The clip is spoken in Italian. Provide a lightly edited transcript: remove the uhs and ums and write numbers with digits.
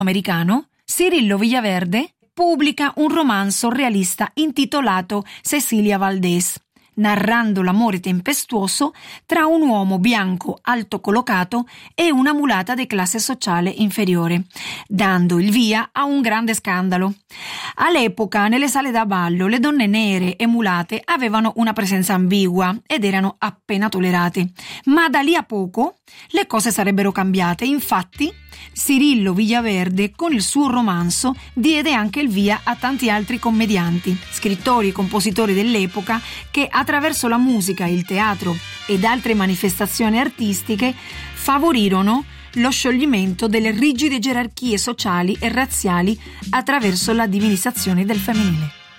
americano, Cirillo Villaverde pubblica un romanzo realista intitolato Cecilia Valdés, narrando l'amore tempestuoso tra un uomo bianco alto collocato e una mulata di classe sociale inferiore, dando il via a un grande scandalo. All'epoca, nelle sale da ballo, le donne nere e mulate avevano una presenza ambigua ed erano appena tollerate, ma da lì a poco le cose sarebbero cambiate. Infatti, Cirillo Villaverde con il suo romanzo diede anche il via a tanti altri commedianti, scrittori e compositori dell'epoca che attraverso la musica, il teatro ed altre manifestazioni artistiche favorirono lo scioglimento delle rigide gerarchie sociali e razziali attraverso la divinizzazione del femminile.